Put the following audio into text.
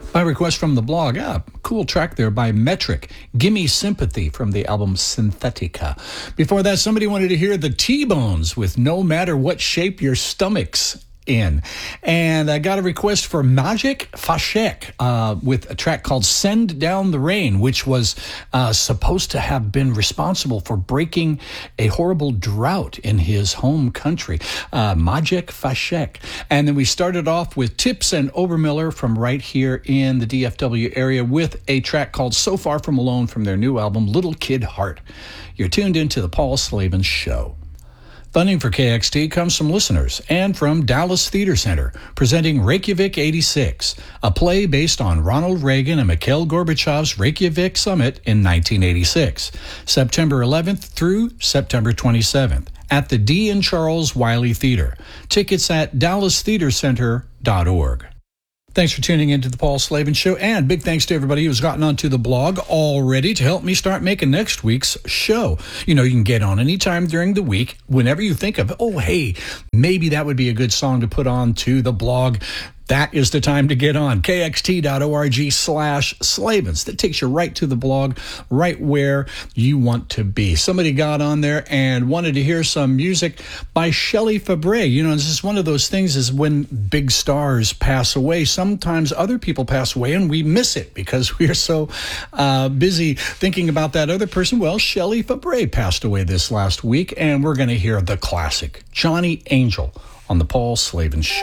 By request from the blog, cool track there by Metric. Gimme Sympathy from the album Synthetica. Before that, somebody wanted to hear the T-Bones with No Matter What Shape Your Stomach's In. And I got a request for Maciek Faszek with a track called Send Down the Rain, which was supposed to have been responsible for breaking a horrible drought in his home country. Maciek Faszek. And then we started off with Tips and Obermiller from right here in the DFW area with a track called So Far From Alone from their new album, Little Kid Heart. You're tuned into the Paul Slavens Show. Funding for KXT comes from listeners and from Dallas Theater Center, presenting Reykjavik 86, a play based on Ronald Reagan and Mikhail Gorbachev's Reykjavik Summit in 1986, September 11th through September 27th, at the D. and Charles Wiley Theater. Tickets at dallastheatercenter.org. Thanks for tuning into the Paul Slavens Show, and big thanks to everybody who's gotten onto the blog already to help me start making next week's show. You know, you can get on anytime during the week, whenever you think of, oh, hey, maybe that would be a good song to put on to the blog. That is the time to get on. KXT.org/Slavens. That takes you right to the blog, right where you want to be. Somebody got on there and wanted to hear some music by Shelley Fabre. You know, this is one of those things is when big stars pass away, sometimes other people pass away and we miss it because we are so busy thinking about that other person. Well, Shelley Fabre passed away this last week, and we're going to hear the classic, Johnny Angel, on the Paul Slavens Show.